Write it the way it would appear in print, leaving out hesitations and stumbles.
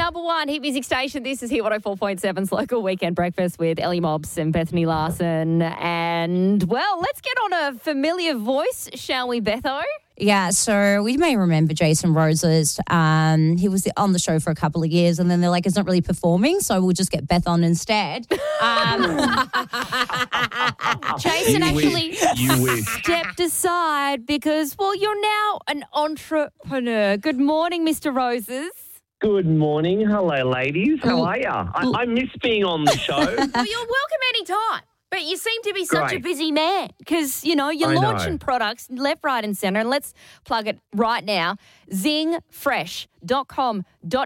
Number one hit music station. This is Hit 104.7's local weekend breakfast with Ellie Mobbs and Bethany Larson. And, well, let's get on a familiar voice, shall we, Betho? Yeah, so we may remember Jason Roses. He was on the show for a couple of years and then they're like, he's not really performing, so we'll just get Beth on instead. Jason actually stepped aside because, well, you're now an entrepreneur. Good morning, Mr. Roses. Good morning. Hello, ladies. How are you? I miss being on the show. Well, you're welcome anytime. But you seem to be such a Great. busy man because, you know, you're I know. launching products left, right and centre. And let's plug it right now. Zingfresh.com.au.